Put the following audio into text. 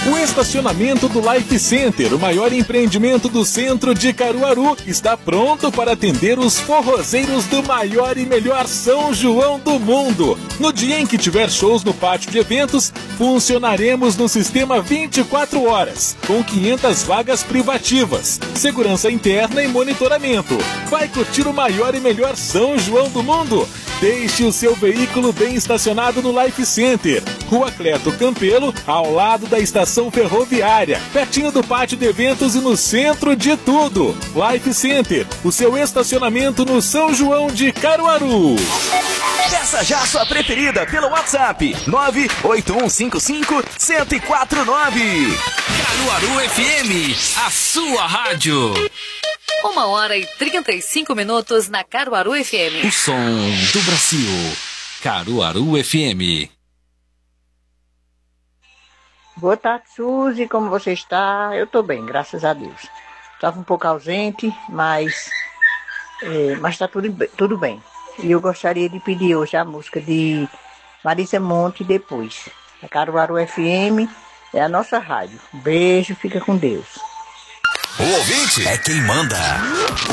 O estacionamento do Life Center, o maior empreendimento do centro de Caruaru, está pronto para atender os forrozeiros do maior e melhor São João do mundo. No dia em que tiver shows no pátio de eventos, funcionaremos no sistema 24 horas, com 500 vagas privativas, segurança interna e monitoramento. Vai curtir o maior e melhor São João do mundo? Deixe o seu veículo bem estacionado no Life Center, Rua Cleto Campelo, ao lado da estação ferroviária, pertinho do pátio de eventos e no centro de tudo. Life Center, o seu estacionamento no São João de Caruaru. Peça já a sua preferida pelo WhatsApp 98155-1049. Caruaru FM, a sua rádio. 1h35 na Caruaru FM. O som do Brasil. Caruaru FM. Boa tarde, Suzy. Como você está? Eu estou bem, graças a Deus. Estava um pouco ausente, mas está tudo bem. E eu gostaria de pedir hoje a música de Marisa Monte Depois. A Caruaru FM é a nossa rádio. Beijo, fica com Deus. O ouvinte é quem manda.